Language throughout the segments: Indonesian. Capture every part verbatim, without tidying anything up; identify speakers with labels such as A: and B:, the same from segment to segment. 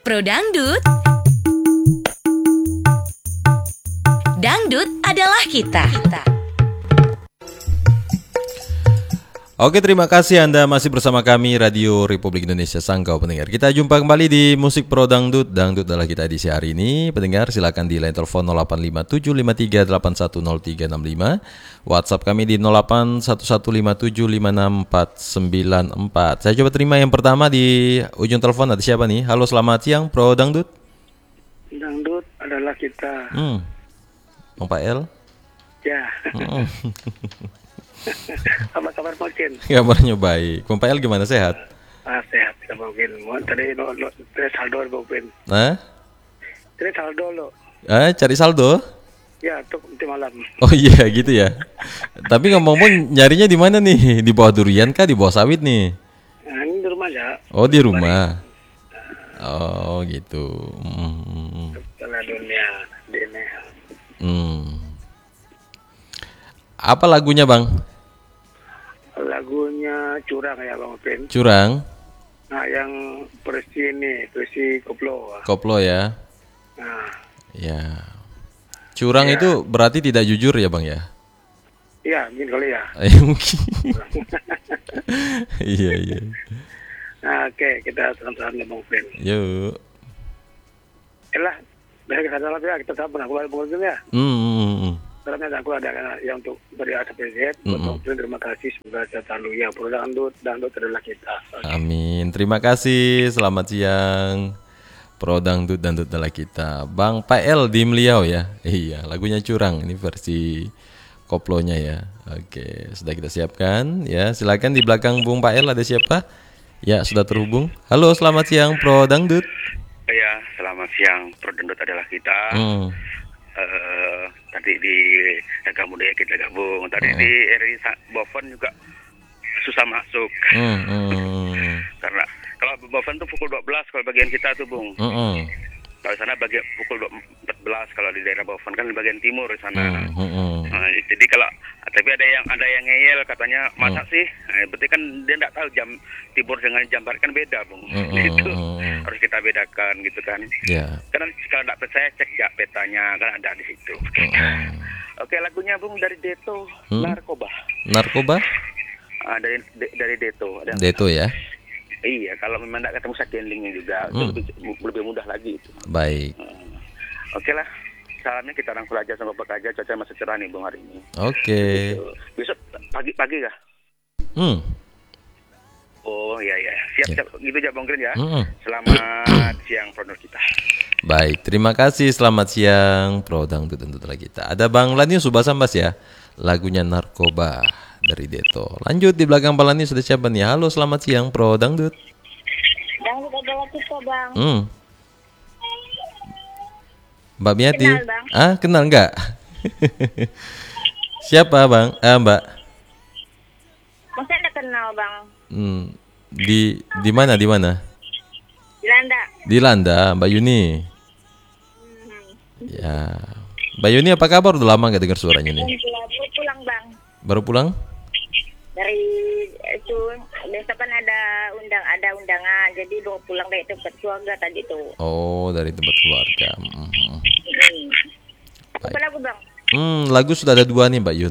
A: Pro Dangdut. Dangdut adalah kita. kita.
B: Oke, terima kasih Anda masih bersama kami Radio Republik Indonesia Sanggau pendengar. Kita jumpa kembali di Musik Pro Dangdut. Dangdut adalah kita edisi hari ini. Pendengar silakan di line telepon nol delapan lima tujuh lima tiga delapan satu nol tiga enam lima. WhatsApp kami di nol delapan satu satu lima tujuh lima enam empat sembilan empat. Saya coba terima yang pertama di ujung telepon. Ada siapa nih? Halo, selamat siang Pro Dangdut.
C: Dangdut adalah kita.
B: Hmm. Bang Pak El?
C: Ya.
B: Hmm.
C: Apa kabar mungkin?
B: Kabarnya baik. Bang Pak El gimana, sehat?
C: Ah, sehat mungkin. Tadi lo lo tadi saldo mungkin.
B: Hah?
C: Tadi saldo lo.
B: Eh, cari saldo?
C: Ya, untuk nanti malam.
B: Oh iya gitu ya. Tapi ngomong-ngomong nyarinya di mana nih? Di bawah durian kah? Di bawah sawit nih?
C: Nah, ini di rumah ya.
B: Oh di rumah. Oh gitu. Hmm.
C: Setelah dunia dene.
B: Hmm. Apa lagunya bang?
C: Lagunya curang ya Bang Pin.
B: Curang.
C: Nah, yang versi ini, versi koplo.
B: Koplo ya.
C: Nah.
B: Ya. Curang
C: Ya.
B: itu berarti tidak jujur ya bang ya?
C: Iya, mungkin kali ya.
B: Eh, mungkin. Iya iya.
C: Nah, oke, kita terang-terang Bang Pin.
B: Yuk.
C: Elah, dari kesadaran lah ya, kita tak pernah keluar Bang ya.
B: Hmm. hmm, hmm.
C: Karena aku ada yang untuk beri A P Z,
B: Mm-mm.
C: untuk terima kasih semoga sehat selalu ya. Pro Dangdut, Dangdut adalah kita. Okay.
B: Amin. Terima kasih. Selamat siang. Pro Dangdut, Dangdut adalah kita. Bang Pak El di Meliau ya. Iya, lagunya curang. Ini versi koplonya ya. Oke, sudah kita siapkan ya. Silakan di belakang Bung Pak El ada siapa? Ya, sudah terhubung. Halo, selamat siang Pro Dangdut.
D: Ya, selamat siang. Pro Dangdut adalah kita.
B: Hmm.
D: Uh, tadi di Agak Muda kita gabung. Tadi
B: Hmm.
D: di R I Bofon juga susah masuk.
B: Hmm. Hmm.
D: Karena kalau Bofon tuh pukul dua belas kalau bagian kita tuh, Bung.
B: Hmm. Hmm.
D: Kalau sana bagian pukul empat belas kalau di daerah Bofon kan di bagian timur sana.
B: Hmm. Hmm.
D: Nah, jadi kalau tapi ada yang ada yang ngeyel katanya masa
B: Hmm.
D: sih? Nah, berarti kan dia enggak tahu jam timur dengan jam barat kan beda, Bung.
B: Hmm.
D: Itu
B: Hmm.
D: harus kita bedakan gitu kan.
B: Ya.
D: Karena kalau enggak percaya cek ya petanya kan ada di situ.
B: Hmm.
D: Oke, lagunya Bung dari Deto,
B: Hmm.
D: Narkoba.
B: Narkoba?
D: Ah, dari de, dari Deto. Ada.
B: Deto ya.
D: Iya, kalau memang enggak ketemu sakendingnya juga
B: Hmm.
D: itu lebih, lebih mudah lagi itu.
B: Baik.
D: Hmm. Oke lah. Salamnya kita rangkul aja sama pekerja, cuaca masih cerah nih Bung hari ini.
B: Oke.
D: Gitu. Besok pagi-pagi kah?
B: Hmm.
D: Oh iya iya, siap
B: Ya.
D: siap gitu aja Bang Green ya.
B: Hmm.
D: Selamat siang produk kita.
B: Baik, terima kasih. Selamat siang Pro Dangdut untuk kita. Ada Bang Lanius Subasambas ya. Lagunya Narkoba dari Deto. Lanjut di belakang Bang Lanius sudah siapa nih? Halo, selamat siang Pro Dangdut.
E: Dangdut adalah kita, Bang.
B: Hmm. Mbak Miati.
E: Kenal, Bang.
B: Ah, kenal enggak? Siapa, Bang? Ah, Mbak.
E: Masa ada kenal, Bang?
B: Hmm. Di di mana? Di mana?
E: Belanda.
B: Di Landa, Mbak Yuni. Ya. Mbak Yuni apa kabar? Udah lama gak dengar suaranya nih?
E: Baru pulang, Bang.
B: Baru pulang?
E: Dari itu besok kan ada undang ada undangan, jadi baru pulang dari tempat keluarga tadi tuh.
B: Oh, dari tempat keluarga. Hmm.
E: Hmm. Apa
B: Baik.
E: lagu, Bang?
B: Hmm, lagu sudah ada dua nih, Mbak Yun.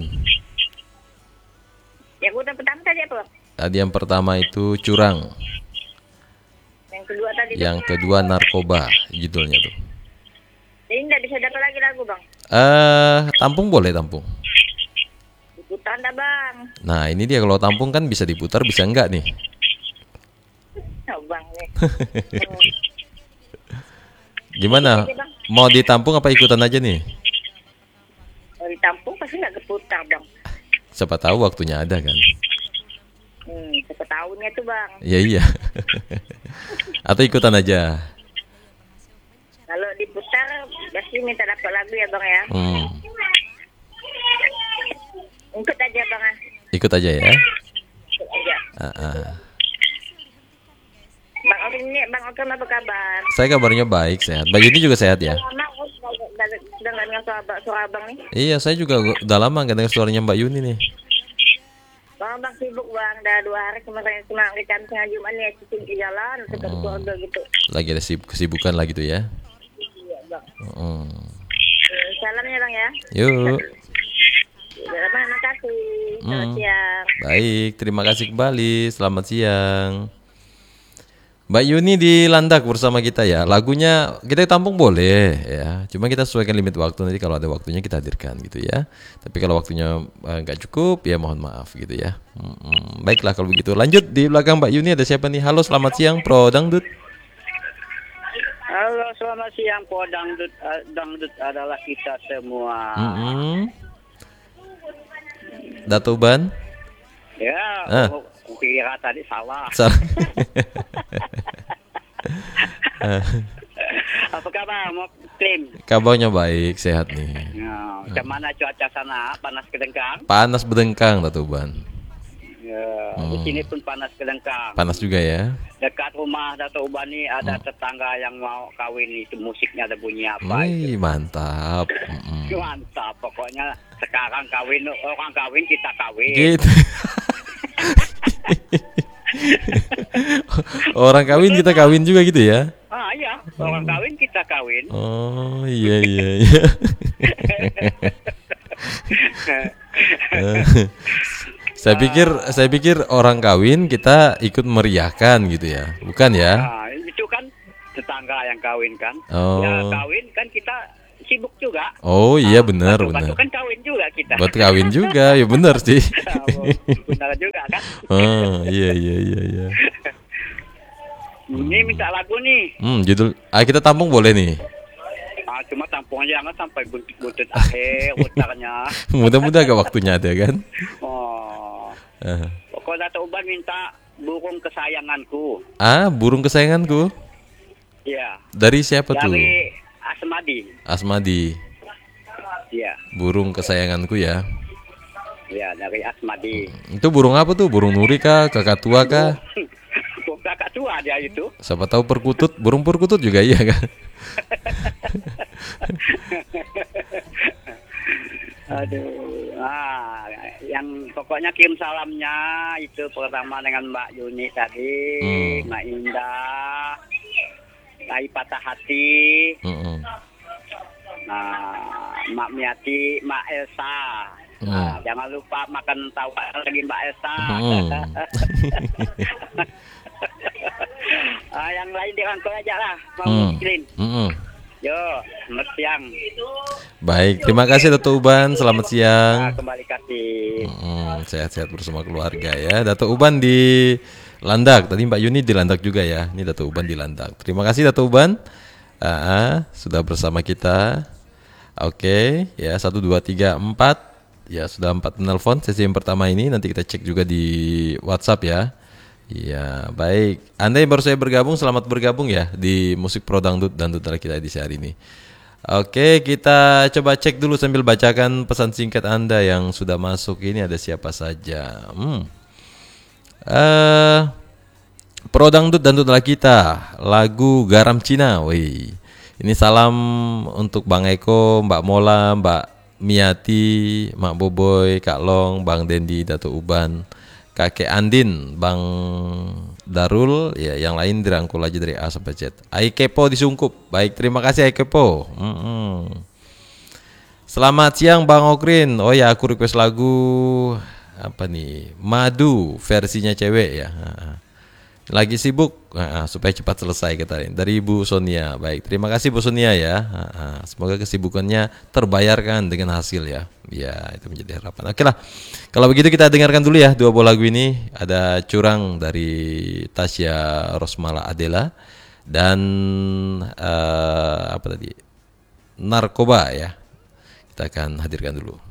E: Yang udah pertama tadi apa, Bang?
B: Tadi yang pertama itu Curang,
E: Yang kedua tadi.
B: yang
E: tuh.
B: kedua Narkoba, judulnya tuh.
E: Jadi nggak bisa dapat lagi lagu, Bang.
B: Eh, tampung boleh tampung.
E: Diputar dah, Bang.
B: Nah, ini dia kalau tampung kan bisa diputar, bisa enggak nih?
E: Oh, Bang nih.
B: Gimana? Mau ditampung apa ikutan aja nih?
E: Kalau ditampung pasti nggak keputar, Bang.
B: Siapa tahu waktunya ada kan?
E: Hmm, setahunnya tuh, Bang.
B: Iya iya. Atau ikutan aja.
E: Kalau diputar pasti minta dapat lagu ya, Bang ya.
B: Hmm.
E: Ikut aja, Bang. ah.
B: Ikut aja ya.
E: Ikut aja.
B: Ah, ah.
E: Bang Okin ini, Bang Okin apa kabar?
B: Saya kabarnya baik, sehat. Mbak Yuni juga sehat ya?
E: Lama aku sudah dengar suara, suara Abang nih.
B: Iya, saya juga udah lama gak dengar suaranya Mbak Yuni nih.
E: Bang, bang sibuk bang, dah dua hari kemarin cuma ikan setengah Jumat nih, cuci di jalan, dekat
B: Hmm.
E: keluarga gitu.
B: Lagi ada sib- kesibukan lah gitu ya.
E: Iya bang.
B: Hmm.
E: Eh, Salamnya bang ya.
B: Yuk.
E: Ya, bang, makasih. Selamat
B: Hmm.
E: siang.
B: Baik, terima kasih kembali. Selamat siang. Mbak Yuni di Landak bersama kita ya. Lagunya kita tampung boleh ya. Cuma kita sesuaikan limit waktu, nanti kalau ada waktunya kita hadirkan gitu ya. Tapi kalau waktunya eh, nggak cukup ya mohon maaf gitu ya. Mm-mm. Baiklah kalau begitu. Lanjut di belakang Mbak Yuni ada siapa nih? Halo, selamat siang Pro Dangdut.
D: Halo, selamat siang. Po dangdut, eh, dangdut adalah kita semua.
B: Mm-mm. Dato Ban.
D: Ya,
B: Ah.
D: aku kira tadi salah.
B: Salah.
D: Apa kabar, mau klaim?
B: Kabarnya baik, sehat nih.
D: Ya, kemana cuaca sana? Panas kedengkang?
B: Panas berdengkang Dato Ban.
D: Ya, di sini pun panas kedengkang.
B: Panas juga ya.
D: Dekat rumah Dato' Ubani ada tetangga yang mau kawin, itu musiknya ada bunyi apa itu.
B: Wih, mantap. Mm-mm.
D: Mantap, pokoknya sekarang kawin, orang kawin kita kawin.
B: Gitu. Orang kawin kita kawin juga gitu ya.
D: Ah iya, orang kawin kita kawin.
B: Oh iya iya iya. Saya pikir saya pikir orang kawin kita ikut meriahkan gitu ya. Bukan ya?
D: Nah, itu kan tetangga yang kawin kan.
B: Oh.
D: Ya kawin kan kita sibuk juga.
B: Oh iya benar
D: Batu-batu
B: benar.
D: kan kawin juga kita.
B: Buat kawin juga ya benar sih.
D: Benar juga kan.
B: Oh iya iya iya iya.
D: Ini minta lagu nih.
B: Hmm, judul ah kita tampung boleh nih.
D: Ah, cuma tampungnya jangan sampai buntut-buntut akhir putarnya.
B: Mudah-mudahan agak waktunya ada kan.
D: Oh.
B: Ah.
D: Pokoknya Dato' Uban minta burung kesayanganku.
B: Ah, burung kesayanganku.
D: Iya.
B: Dari siapa tuh?
D: Dari Asmadi.
B: Asmadi.
D: Iya.
B: Burung kesayanganku ya.
D: Iya, dari Asmadi.
B: Itu burung apa tuh? Burung nuri kah? Kakak tua kah?
D: Burung kakak tua dia itu.
B: Siapa tahu perkutut, burung perkutut juga iya kan?
D: Aduh. Ah, yang pokoknya kirim salamnya itu pertama dengan Mbak Yuni tadi,
B: Hmm.
D: Mbak Indah, Rai Patah Hati,
B: Mm-mm.
D: nah, Mak Miati, Mak Elsa.
B: Hmm.
D: Nah, jangan lupa makan tawa lagi Mbak Elsa.
B: Hmm.
D: Ah, yang lain dirangkul aja lah, mau
B: Hmm.
D: clean.
B: Mm-mm.
D: Yo, selamat siang.
B: Baik, terima kasih Dato' Uban, selamat siang.
D: Nah, kembali kasih.
B: Mm, sehat-sehat bersama keluarga ya. Dato' Uban di Landak, tadi Mbak Yuni di Landak juga ya. Ini Dato' Uban di Landak. Terima kasih Dato' Uban. Ah, ah, sudah bersama kita. Oke, ya satu dua tiga empat. Ya sudah empat penelpon sesi yang pertama ini. Nanti kita cek juga di WhatsApp ya. Iya, baik. Anda yang baru saya bergabung, selamat bergabung ya di Musik Pro Dangdut dan Dangdut kita edisi hari ini. Oke, kita coba cek dulu sambil bacakan pesan singkat Anda yang sudah masuk. Ini ada siapa saja? Hmm. Eh, Pro Dangdut dan Dangdut kita, lagu Garam Cina. Wih. Ini salam untuk Bang Eko, Mbak Mola, Mbak Miati, Mak Boboy, Kak Long, Bang Dendi, Dato' Uban, Kakek Andin, Bang Darul, ya yang lain dirangkul aja dari A sampai Z. Ai Kepo disungkup. Baik, terima kasih Ai Kepo. Mm-mm. Selamat siang Bang Okrin. Oh ya, aku request lagu apa nih? Madu versinya cewek ya. Lagi sibuk, nah, supaya cepat selesai kata dari Ibu Sonia. Baik, terima kasih Bu Sonia ya. Nah, semoga kesibukannya terbayarkan dengan hasil ya. Ya, itu menjadi harapan. Oke lah, kalau begitu kita dengarkan dulu ya dua buah lagu ini. Ada Curang dari Tasya Rosmala Adela dan uh, apa tadi? Narkoba ya. Kita akan hadirkan dulu.